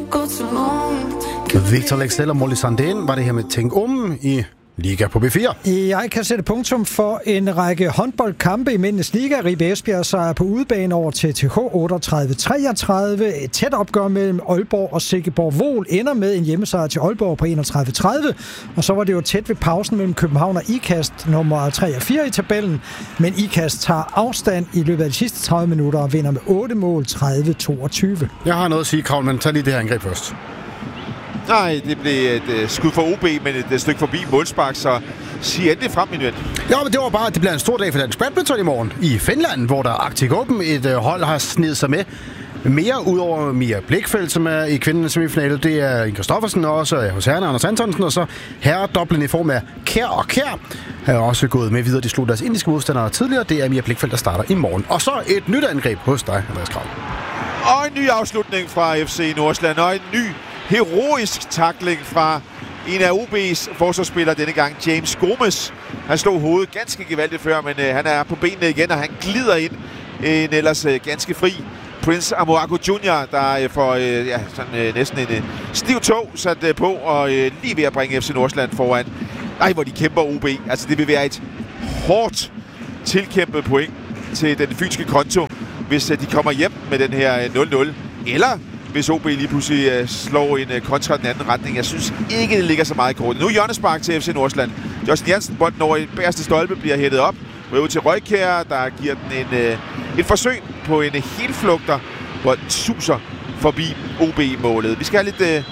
Victor Lexell og Molly Sandén var det her med Tænk om i Liga på B4. Jeg kan sætte punktum for en række håndboldkampe i Mændenes Liga. Ribe Esbjerg sejr på udebane over TTH 38-33. Et tæt opgør mellem Aalborg og Silkeborg Vol ender med en hjemmesejr til Aalborg på 31-30. Og så var det jo tæt ved pausen mellem København og Ikast, nummer 3 og 4 i tabellen. Men Ikast tager afstand i løbet af de sidste 30 minutter og vinder med 8 mål 30-22. Jeg har noget at sige, Kravl, men tag lige det her angreb først. Nej, det blev et skud for OB, men et stykke forbi målspark, så sig endelig frem, min ven. Ja, men det var bare, det bliver en stor dag for dansk badminton i morgen i Finland, hvor der er Arctic Open. Et hold har snedet sig med mere ud over Mia Blikfeldt, som er i kvindernes semifinale. Det er Inge Kristoffersen og også hos herrerne Anders Antonsen, og så herredoblen i form af Kjær og Kjær er også gået med videre. De slog deres indiske modstandere tidligere. Det er Mia Blikfeldt, der starter i morgen. Og så et nyt angreb hos dig, Andreas Kravl. Og en ny afslutning fra FC Nordsjælland, og en ny heroisk tackling fra en af OB's forsvarsspillere denne gang, James Gomes. Han slog hovedet ganske gevaldigt før, men han er på benene igen, og han glider ind en ellers ganske fri Prince Amoako Jr., der får næsten en stiv tog sat på, og lige ved at bringe FC Nordsjælland foran. Ej, hvor de kæmper OB. Altså, det vil være et hårdt tilkæmpet point til den fynske konto, hvis de kommer hjem med den her 0-0. Eller hvis OB lige pludselig slår en kontra den anden retning. Jeg synes ikke, det ligger så meget i kortet. Nu hjørnespark til FC Nordsjælland. Justin Jansen, bolden over i bagerste stolpe, bliver hættet op. Ud til Røykjær, der giver den et forsøg på en helflugter, hvor den suser forbi OB-målet. Vi skal have lidt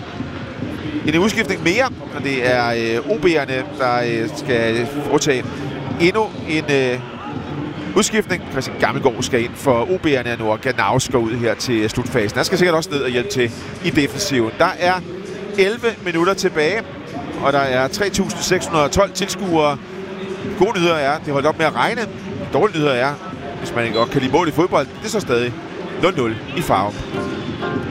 en udskiftning mere, og det er OB'erne, der skal foretage endnu en udskiftning. Christian Gammelgaard skal ind for OB'erne nu, og Ganaus går ud her til slutfasen. Han skal sikkert også ned og hjælpe til i defensiven. Der er 11 minutter tilbage, og der er 3.612 tilskuere. Gode nyheder er, det holdt op med at regne. Dårlige nyheder er, hvis man ikke godt kan lide mål i fodbold, det er så stadig 0-0 i Farum.